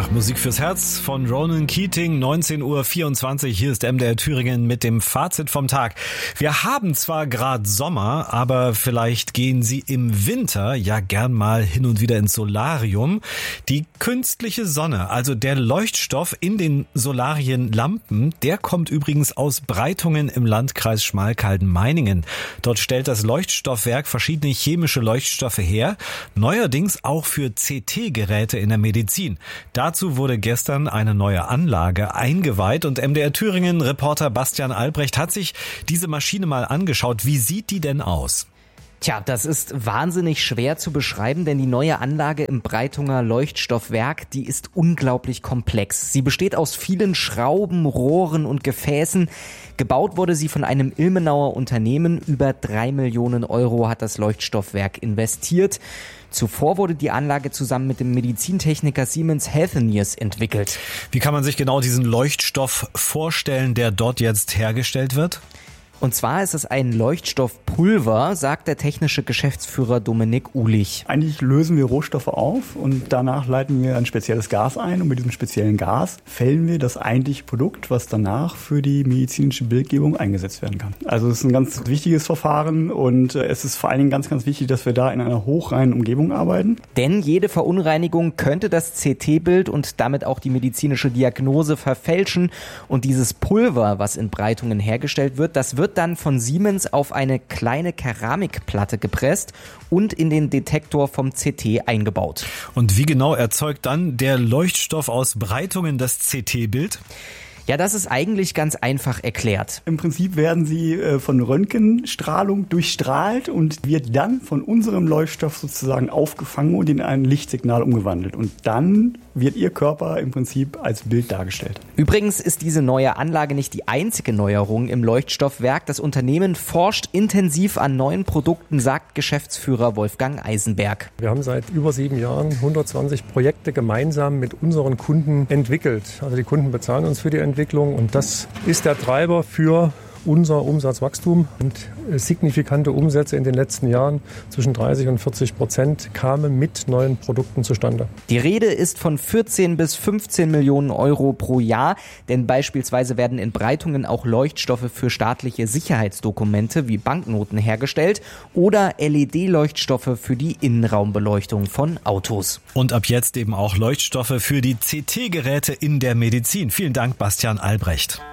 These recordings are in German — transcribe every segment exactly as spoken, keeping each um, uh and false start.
Ja, Musik fürs Herz von Ronan Keating, neunzehn Uhr vierundzwanzig. Hier ist M D R Thüringen mit dem Fazit vom Tag. Wir haben zwar gerade Sommer, aber vielleicht gehen Sie im Winter ja gern mal hin und wieder ins Solarium. Die künstliche Sonne, also der Leuchtstoff in den Solarienlampen, der kommt übrigens aus Breitungen im Landkreis Schmalkalden-Meiningen. Dort stellt das Leuchtstoffwerk verschiedene chemische Leuchtstoffe her, neuerdings auch für C T-Geräte in der Medizin. Dazu wurde gestern eine neue Anlage eingeweiht und M D R Thüringen-Reporter Bastian Albrecht hat sich diese Maschine mal angeschaut. Wie sieht die denn aus? Tja, das ist wahnsinnig schwer zu beschreiben, denn die neue Anlage im Breitunger Leuchtstoffwerk, die ist unglaublich komplex. Sie besteht aus vielen Schrauben, Rohren und Gefäßen. Gebaut wurde sie von einem Ilmenauer Unternehmen. Über drei Millionen Euro hat das Leuchtstoffwerk investiert. Zuvor wurde die Anlage zusammen mit dem Medizintechniker Siemens Healthineers entwickelt. Wie kann man sich genau diesen Leuchtstoff vorstellen, der dort jetzt hergestellt wird? Und zwar ist es ein Leuchtstoffpulver, sagt der technische Geschäftsführer Dominik Uhlich. Eigentlich lösen wir Rohstoffe auf und danach leiten wir ein spezielles Gas ein und mit diesem speziellen Gas fällen wir das eigentliche Produkt, was danach für die medizinische Bildgebung eingesetzt werden kann. Also es ist ein ganz wichtiges Verfahren und es ist vor allen Dingen ganz, ganz wichtig, dass wir da in einer hochreinen Umgebung arbeiten. Denn jede Verunreinigung könnte das C T-Bild und damit auch die medizinische Diagnose verfälschen. Und dieses Pulver, was in Breitungen hergestellt wird, das wird dann von Siemens auf eine kleine Keramikplatte gepresst und in den Detektor vom C T eingebaut. Und wie genau erzeugt dann der Leuchtstoff aus Breitungen das C T-Bild? Ja, das ist eigentlich ganz einfach erklärt. Im Prinzip werden sie äh, von Röntgenstrahlung durchstrahlt und wird dann von unserem Leuchtstoff sozusagen aufgefangen und in ein Lichtsignal umgewandelt. Und dann wird ihr Körper im Prinzip als Bild dargestellt. Übrigens ist diese neue Anlage nicht die einzige Neuerung im Leuchtstoffwerk. Das Unternehmen forscht intensiv an neuen Produkten, sagt Geschäftsführer Wolfgang Eisenberg. Wir haben seit über sieben Jahren hundertzwanzig Projekte gemeinsam mit unseren Kunden entwickelt. Also die Kunden bezahlen uns für die Entwicklung und das ist der Treiber für unser Umsatzwachstum. Und signifikante Umsätze in den letzten Jahren zwischen dreißig und vierzig Prozent kamen mit neuen Produkten zustande. Die Rede ist von vierzehn bis fünfzehn Millionen Euro pro Jahr, denn beispielsweise werden in Breitungen auch Leuchtstoffe für staatliche Sicherheitsdokumente wie Banknoten hergestellt oder L E D-Leuchtstoffe für die Innenraumbeleuchtung von Autos. Und ab jetzt eben auch Leuchtstoffe für die C T-Geräte in der Medizin. Vielen Dank, Bastian Albrecht.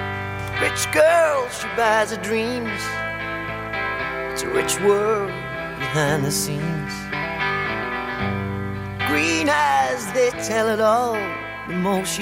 Rich girl, she buys her dreams. It's a rich world behind the scenes. Green eyes, they tell it all. The more she